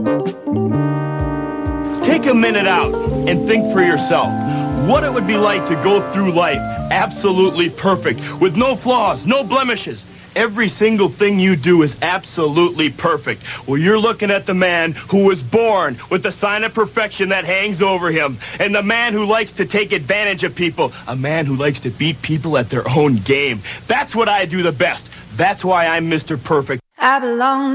Take a minute out and think for yourself what it would be like to go through life absolutely perfect, with no flaws, no blemishes. Every single thing you do is absolutely perfect. Well, you're looking at the man who was born with the sign of perfection that hangs over him, and the man who likes to take advantage of people, a man who likes to beat people at their own game. That's what I do the best. That's why I'm Mr. Perfect. I belong